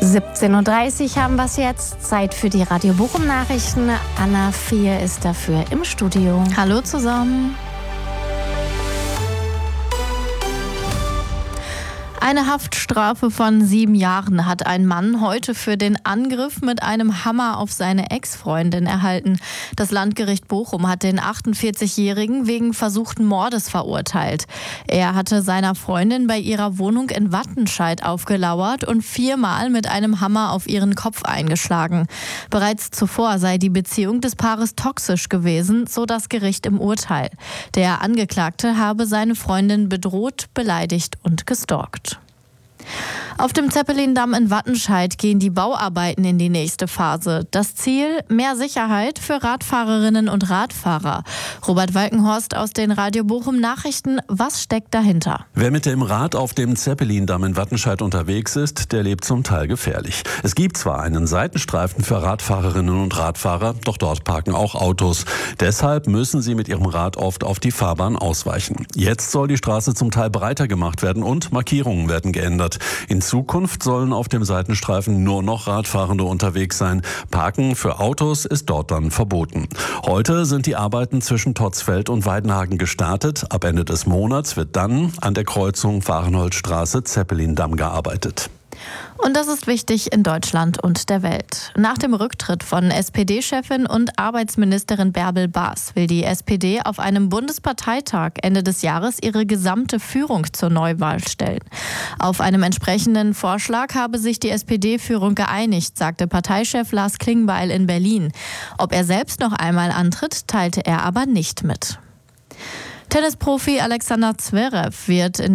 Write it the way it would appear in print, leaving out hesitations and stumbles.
17:30 Uhr haben wir es jetzt. Zeit für die Radio Bochum Nachrichten. Anna Fehr ist dafür im Studio. Hallo zusammen. Eine Haftstrafe von 7 Jahren hat ein Mann heute für den Angriff mit einem Hammer auf seine Ex-Freundin erhalten. Das Landgericht Bochum hat den 48-Jährigen wegen versuchten Mordes verurteilt. Er hatte seiner Freundin bei ihrer Wohnung in Wattenscheid aufgelauert und 4-mal mit einem Hammer auf ihren Kopf eingeschlagen. Bereits zuvor sei die Beziehung des Paares toxisch gewesen, so das Gericht im Urteil. Der Angeklagte habe seine Freundin bedroht, beleidigt und gestalkt. Auf dem Zeppelin-Damm in Wattenscheid gehen die Bauarbeiten in die nächste Phase. Das Ziel: mehr Sicherheit für Radfahrerinnen und Radfahrer. Robert Walkenhorst aus den Radio Bochum Nachrichten. Was steckt dahinter? Wer mit dem Rad auf dem Zeppelin-Damm in Wattenscheid unterwegs ist, der lebt zum Teil gefährlich. Es gibt zwar einen Seitenstreifen für Radfahrerinnen und Radfahrer, doch dort parken auch Autos. Deshalb müssen sie mit ihrem Rad oft auf die Fahrbahn ausweichen. Jetzt soll die Straße zum Teil breiter gemacht werden und Markierungen werden geändert. In Zukunft sollen auf dem Seitenstreifen nur noch Radfahrende unterwegs sein. Parken für Autos ist dort dann verboten. Heute sind die Arbeiten zwischen Totzfeld und Weidenhagen gestartet. Ab Ende des Monats wird dann an der Kreuzung Fahrenholzstraße-Zeppelin-Damm gearbeitet. Und das ist wichtig in Deutschland und der Welt. Nach dem Rücktritt von SPD-Chefin und Arbeitsministerin Bärbel Baas will die SPD auf einem Bundesparteitag Ende des Jahres ihre gesamte Führung zur Neuwahl stellen. Auf einem entsprechenden Vorschlag habe sich die SPD-Führung geeinigt, sagte Parteichef Lars Klingbeil in Berlin. Ob er selbst noch einmal antritt, teilte er aber nicht mit. Tennisprofi Alexander Zverev wird in